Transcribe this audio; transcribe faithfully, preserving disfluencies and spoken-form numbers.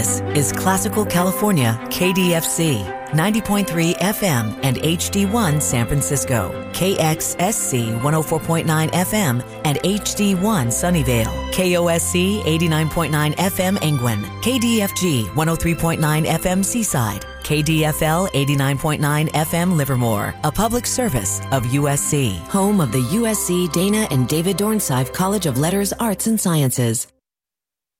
This is Classical California, K D F C, ninety point three F M and H D one San Francisco, K X S C one oh four point nine F M and H D one Sunnyvale, K O S C eighty-nine point nine F M Angwin, K D F G one oh three point nine F M Seaside, K D F L eighty-nine point nine F M Livermore, a public service of U S C, home of the U S C Dana and David Dornsife College of Letters, Arts, and Sciences.